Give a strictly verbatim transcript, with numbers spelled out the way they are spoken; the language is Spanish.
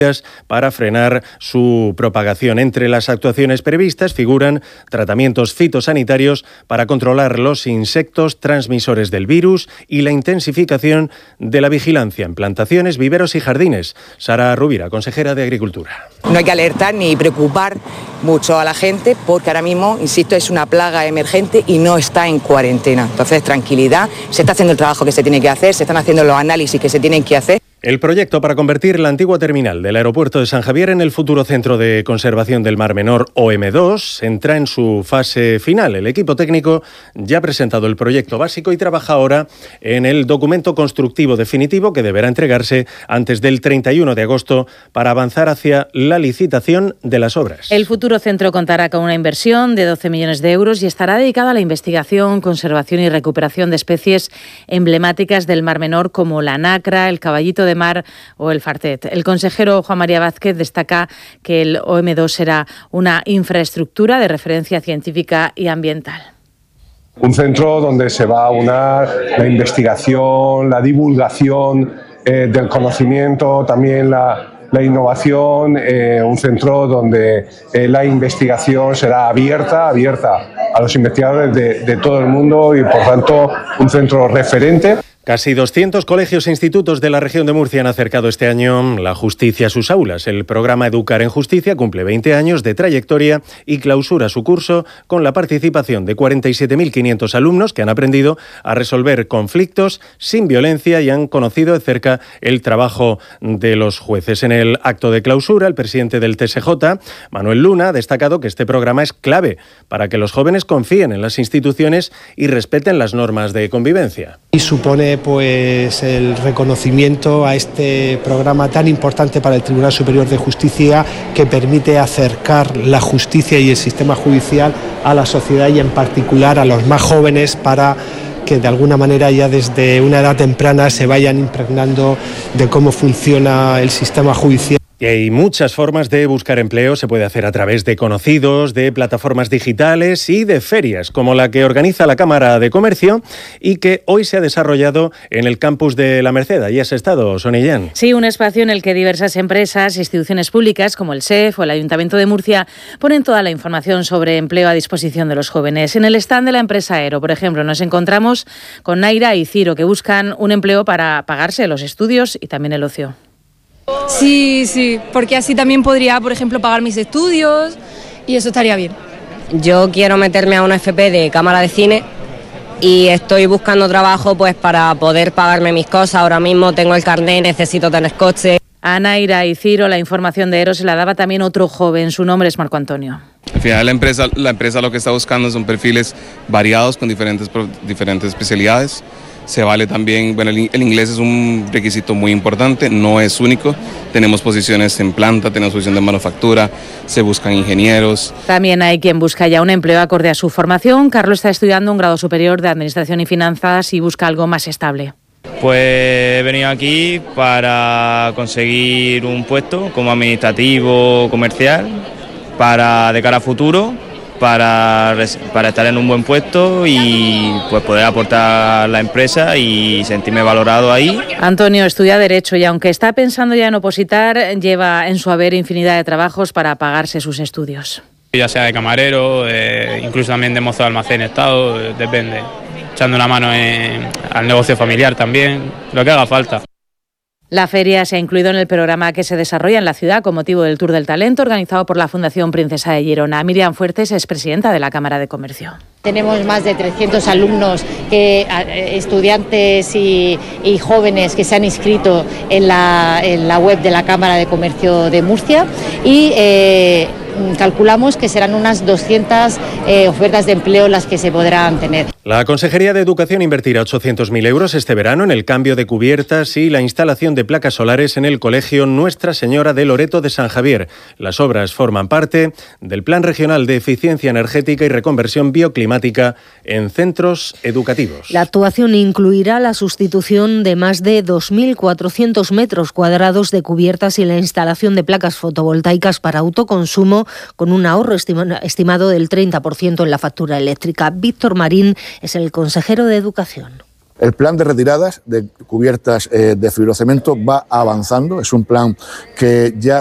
para frenar su propagación. Entre las actuaciones previstas figuran tratamientos fitosanitarios para controlar los insectos transmisores del virus y la intensificación de la vigilancia en plantaciones, viveros y jardines. Sara Rubira, consejera de Agricultura. No hay que alertar ni preocupar mucho a la gente porque ahora mismo, insisto, es una plaga emergente y no está en cuarentena. Entonces, tranquilidad, se está haciendo el trabajo que se tiene que hacer, se están haciendo los análisis que se tienen que hacer. El proyecto para convertir la antigua terminal del aeropuerto de San Javier en el futuro Centro de Conservación del Mar Menor, O M dos, entra en su fase final. El equipo técnico ya ha presentado el proyecto básico y trabaja ahora en el documento constructivo definitivo que deberá entregarse antes del treinta y uno de agosto para avanzar hacia la licitación de las obras. El futuro centro contará con una inversión de doce millones de euros y estará dedicado a la investigación, conservación y recuperación de especies emblemáticas del Mar Menor como la nacra, el caballito de mar o el fartet. El consejero Juan María Vázquez destaca que el O M dos será una infraestructura de referencia científica y ambiental. Un centro donde se va a aunar la investigación, la divulgación eh, del conocimiento, también la, la innovación, eh, un centro donde eh, la investigación será abierta, abierta a los investigadores de, de todo el mundo y, por tanto, un centro referente. Casi doscientos colegios e institutos de la región de Murcia han acercado este año la justicia a sus aulas. El programa Educar en Justicia cumple veinte años de trayectoria y clausura su curso con la participación de cuarenta y siete mil quinientos alumnos que han aprendido a resolver conflictos sin violencia y han conocido de cerca el trabajo de los jueces. En el acto de clausura, el presidente del T S J, Manuel Luna, ha destacado que este programa es clave para que los jóvenes confíen en las instituciones y respeten las normas de convivencia. Y supone pues el reconocimiento a este programa tan importante para el Tribunal Superior de Justicia que permite acercar la justicia y el sistema judicial a la sociedad y en particular a los más jóvenes para que de alguna manera ya desde una edad temprana se vayan impregnando de cómo funciona el sistema judicial. Y hay muchas formas de buscar empleo, se puede hacer a través de conocidos, de plataformas digitales y de ferias, como la que organiza la Cámara de Comercio y que hoy se ha desarrollado en el campus de La Merced. Allí has estado, Sonia Llán. Sí, un espacio en el que diversas empresas, instituciones públicas como el S E F o el Ayuntamiento de Murcia ponen toda la información sobre empleo a disposición de los jóvenes. En el stand de la empresa Aero, por ejemplo, nos encontramos con Naira y Ciro, que buscan un empleo para pagarse los estudios y también el ocio. Sí, sí, porque así también podría, por ejemplo, pagar mis estudios y eso estaría bien. Yo quiero meterme a una F P de cámara de cine y estoy buscando trabajo pues para poder pagarme mis cosas. Ahora mismo tengo el carnet, necesito tener coche. A Naira y Ciro la información de Aero se la daba también otro joven, su nombre es Marco Antonio. Al final la empresa, la empresa lo que está buscando son perfiles variados con diferentes, diferentes especialidades. Se vale también, bueno, el, el inglés es un requisito muy importante, no es único. Tenemos posiciones en planta, tenemos posición de manufactura, se buscan ingenieros. También hay quien busca ya un empleo acorde a su formación. Carlos está estudiando un grado superior de Administración y Finanzas y busca algo más estable. Pues he venido aquí para conseguir un puesto como administrativo comercial para de cara a futuro. Para, para estar en un buen puesto y pues poder aportar a la empresa y sentirme valorado ahí. Antonio estudia Derecho y aunque está pensando ya en opositar, lleva en su haber infinidad de trabajos para pagarse sus estudios. Ya sea de camarero, eh, incluso también de mozo de almacén estado, eh, depende. Echando una mano en, al negocio familiar también, lo que haga falta. La feria se ha incluido en el programa que se desarrolla en la ciudad con motivo del Tour del Talento organizado por la Fundación Princesa de Girona. Miriam Fuertes es presidenta de la Cámara de Comercio. Tenemos más de trescientos alumnos, que, estudiantes y, y jóvenes que se han inscrito en la, en la web de la Cámara de Comercio de Murcia y eh, calculamos que serán unas doscientas eh, ofertas de empleo las que se podrán tener. La Consejería de Educación invertirá ochocientos mil euros este verano en el cambio de cubiertas y la instalación de placas solares en el Colegio Nuestra Señora de Loreto de San Javier. Las obras forman parte del Plan Regional de Eficiencia Energética y Reconversión Bioclimática en centros educativos. La actuación incluirá la sustitución de más de dos mil cuatrocientos metros cuadrados de cubiertas y la instalación de placas fotovoltaicas para autoconsumo con un ahorro estima- estimado del treinta por ciento en la factura eléctrica. Víctor Marín es el consejero de Educación. El plan de retiradas de cubiertas eh, de fibrocemento va avanzando, es un plan que ya